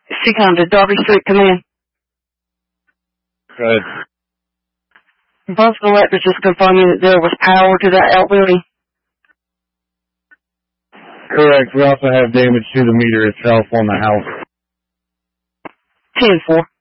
Seacom to Darby Street, come in. Good. Boston Electric just confirming that there was power to that outbuilding. Correct. We also have damage to the meter itself on the house. 10-4.